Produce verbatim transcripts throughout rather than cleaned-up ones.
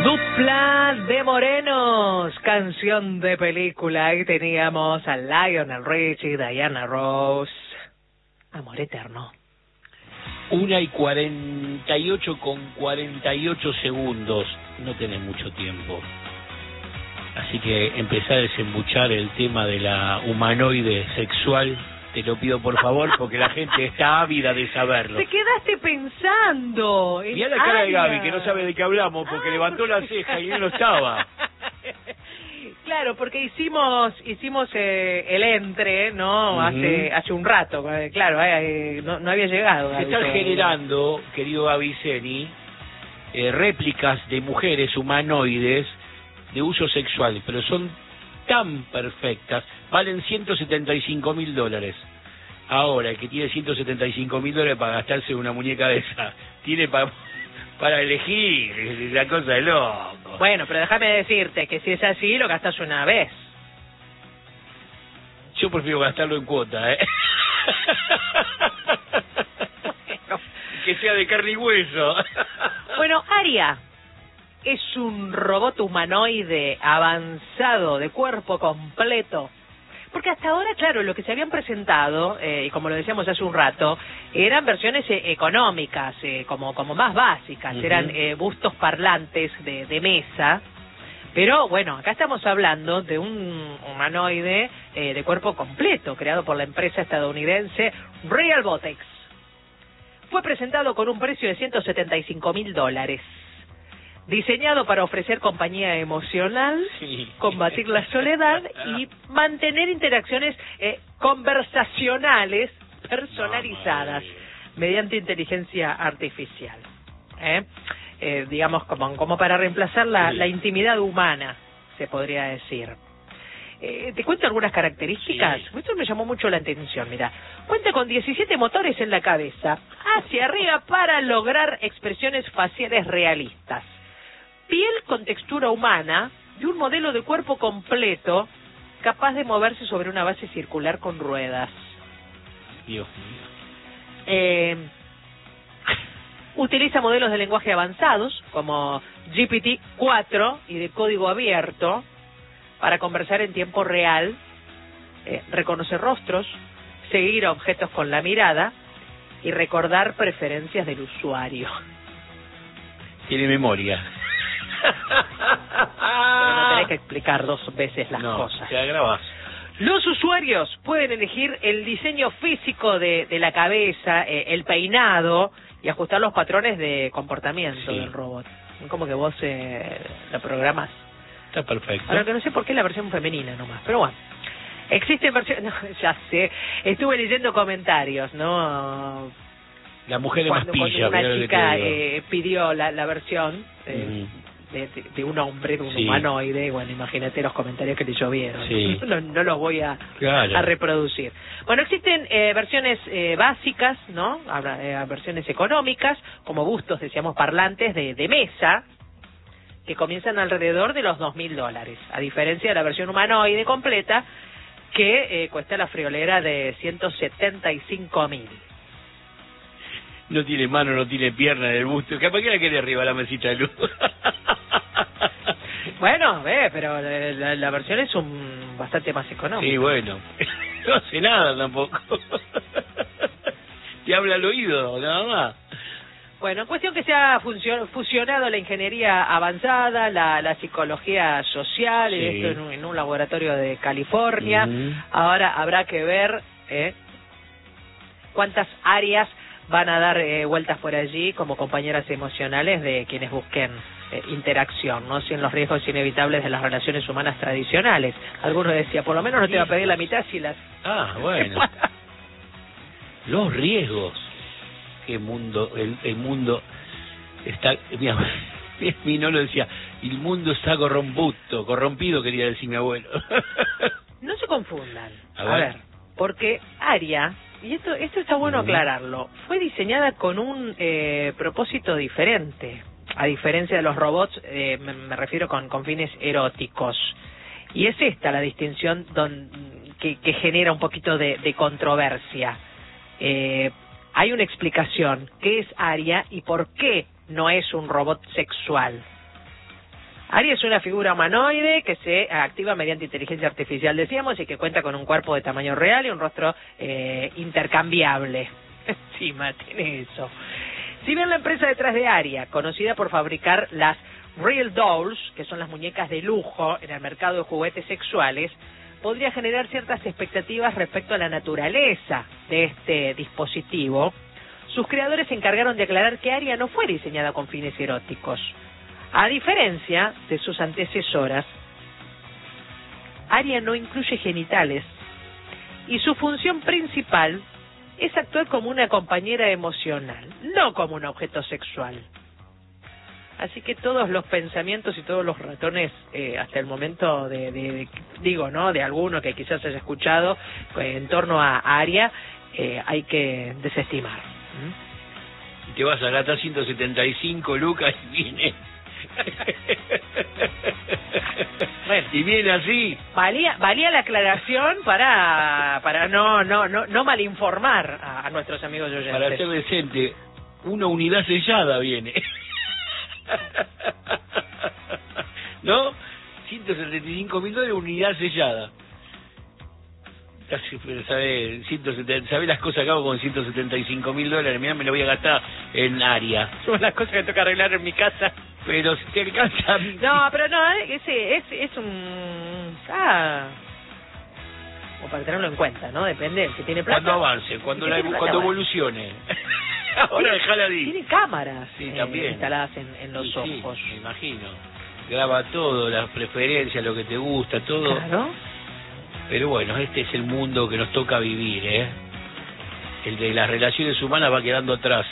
Dupla de morenos, canción de película. Ahí teníamos a Lionel Richie, Diana Ross, Amor Eterno. Una y cuarenta y ocho con cuarenta y ocho segundos. No tenés mucho tiempo. Así que empezá a desembuchar el tema de la humanoide sexual. Te lo pido por favor, porque la gente está ávida de saberlo. Te quedaste pensando. Mirá la cara de Gaby, que no sabe de qué hablamos, porque ah, levantó la ceja y él no estaba. Claro, porque hicimos hicimos eh, el entre, ¿no? Uh-huh. Hace hace un rato, claro, eh, no, no había llegado. Se están generando, querido Aviceni, eh, réplicas de mujeres humanoides de uso sexual, pero son tan perfectas, valen ciento setenta y cinco mil dólares. Ahora, el que tiene ciento setenta y cinco mil dólares para gastarse una muñeca de esa, tiene para para elegir, la cosa de loco. Bueno, pero déjame decirte que si es así, lo gastas una vez. Yo prefiero gastarlo en cuota, ¿eh? Bueno. Que sea de carne y hueso. Bueno, Aria es un robot humanoide avanzado de cuerpo completo. Porque hasta ahora, claro, lo que se habían presentado, eh, y como lo decíamos hace un rato, eran versiones eh, económicas, eh, como como más básicas, uh-huh. eran eh, bustos parlantes de, de mesa. Pero bueno, acá estamos hablando de un humanoide eh, de cuerpo completo, creado por la empresa estadounidense Realbotix. Fue presentado con un precio de ciento setenta y cinco mil dólares. Diseñado para ofrecer compañía emocional, sí. combatir la soledad y mantener interacciones eh, conversacionales personalizadas no, mediante inteligencia artificial. ¿eh? Eh, digamos, como, como para reemplazar la, sí. la intimidad humana, se podría decir. Eh, te cuento algunas características. Sí. Esto me llamó mucho la atención, mira. Cuenta con diecisiete motores en la cabeza, hacia arriba para lograr expresiones faciales realistas. Piel con textura humana y un modelo de cuerpo completo capaz de moverse sobre una base circular con ruedas. Dios mío. Eh, utiliza modelos de lenguaje avanzados como G P T cuatro y de código abierto para conversar en tiempo real, eh, reconocer rostros, seguir objetos con la mirada y recordar preferencias del usuario. Tiene memoria. Pero no tenés que explicar dos veces las no, cosas. Te grabas. Los usuarios pueden elegir el diseño físico de, de la cabeza, eh, el peinado y ajustar los patrones de comportamiento sí. del robot. Como que vos eh, lo programás. Está perfecto. Ahora que no sé por qué la versión femenina nomás, pero bueno. Existen versiones... No, ya sé. Estuve leyendo comentarios, ¿no? La mujer es más pilla. Cuando una chica eh, pidió la, la versión... Eh, mm. De, de, de un hombre, de un sí. humanoide, bueno, imagínate los comentarios que le llovieron. Sí. No, no los voy a, claro. a reproducir. Bueno, existen eh, versiones eh, básicas, ¿no? Habrá eh, versiones económicas, como bustos, decíamos, parlantes de, de mesa, que comienzan alrededor de los dos mil dólares, a diferencia de la versión humanoide completa, que eh, cuesta la friolera de ciento setenta y cinco mil. No tiene mano, no tiene pierna en el busto. ¿Para qué la quiere arriba la mesita de luz? Bueno, ve, pero la, la versión es un bastante más económica. Sí, bueno. No hace nada tampoco. Te habla al oído, nada más. Bueno, cuestión que se ha funcio- fusionado la ingeniería avanzada, la, la psicología social, sí. esto en un, en un laboratorio de California. Uh-huh. Ahora habrá que ver eh, cuántas áreas van a dar eh, vueltas por allí como compañeras emocionales de quienes busquen eh, interacción, ¿no? Sin los riesgos inevitables de las relaciones humanas tradicionales. Algunos decían, por lo menos no te va a pedir la mitad si las... Ah, bueno. Los riesgos. Qué mundo, el, el mundo está... Mira, mi no lo decía, el mundo está corromputo, corrompido, quería decir mi abuelo. No se confundan. A ver, a ver porque Aria... Y esto esto está bueno aclararlo. Fue diseñada con un eh, propósito diferente, a diferencia de los robots, eh, me, me refiero con, con fines eróticos. Y es esta la distinción don, que, que genera un poquito de, de controversia. Eh, hay una explicación, ¿qué es Aria y por qué no es un robot sexual? Aria es una figura humanoide que se activa mediante inteligencia artificial, decíamos, y que cuenta con un cuerpo de tamaño real y un rostro eh, intercambiable. Encima tiene eso. Si bien la empresa detrás de Aria, conocida por fabricar las Real Dolls, que son las muñecas de lujo en el mercado de juguetes sexuales, podría generar ciertas expectativas respecto a la naturaleza de este dispositivo, sus creadores se encargaron de aclarar que Aria no fue diseñada con fines eróticos. A diferencia de sus antecesoras, Aria no incluye genitales y su función principal es actuar como una compañera emocional, no como un objeto sexual. Así que todos los pensamientos y todos los ratones, eh, hasta el momento de, de, de, digo, ¿no?, de alguno que quizás haya escuchado eh, en torno a Aria, eh, hay que desestimar. ¿Mm? Y te vas a gastar ciento setenta y cinco lucas y viene... Bueno, y viene así. Valía, valía la aclaración para para no no no no malinformar a, a nuestros amigos oyentes. Para ser decente, una unidad sellada viene. ¿No? ciento setenta y cinco mil dólares, unidad sellada. Casi, pero sabe, ciento setenta, ¿sabe las cosas que hago con ciento setenta y cinco mil dólares? Mirá, me lo voy a gastar en Aria. Son las cosas que toca arreglar en mi casa. Pero si te alcanza... No, pero no, ese es, es un... Ah... O para tenerlo en cuenta, ¿no? Depende, el que tiene plata... Cuando avance, cuando, la, plata, cuando bueno. evolucione. Ahora dejala ahí. Tiene cámaras sí, eh, también. instaladas en, en los sí, ojos. Sí, me imagino. Graba todo, las preferencias, lo que te gusta, todo. Claro. Pero bueno, este es el mundo que nos toca vivir, ¿eh? El de las relaciones humanas va quedando atrás.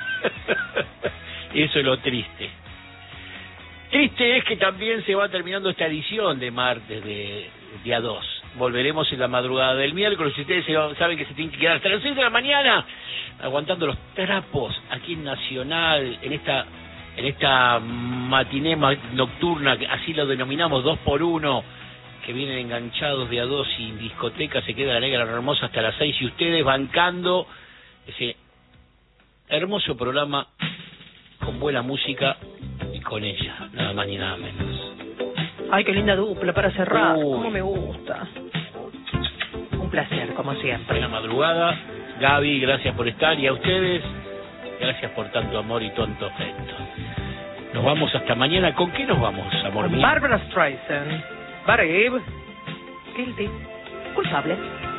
Eso es lo triste. Triste es que también se va terminando esta edición de martes de día dos. Volveremos en la madrugada del miércoles. Ustedes saben que se tienen que quedar hasta las seis de la mañana aguantando los trapos aquí en Nacional, en esta en esta matiné nocturna, así lo denominamos, dos por uno, que vienen enganchados de a dos y en discoteca se queda la negra hermosa hasta las seis, y ustedes bancando ese hermoso programa con buena música y con ella, nada más ni nada menos. Ay, qué linda dupla para cerrar. Uy. Cómo me gusta. Un placer, como siempre. Buena madrugada, Gaby, gracias por estar, y a ustedes, gracias por tanto amor y tanto afecto. Nos vamos hasta mañana. ¿Con qué nos vamos, amor mío? Barbara Streisand. Babe. Guilty. Culpable.